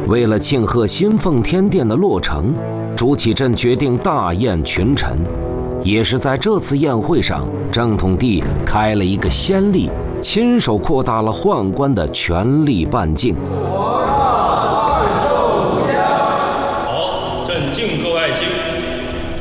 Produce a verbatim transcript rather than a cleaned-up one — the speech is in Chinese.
为了庆贺新奉天殿的落成，朱祁镇决定大宴群臣。也是在这次宴会上，正统帝开了一个先例，亲手扩大了宦官的权力半径。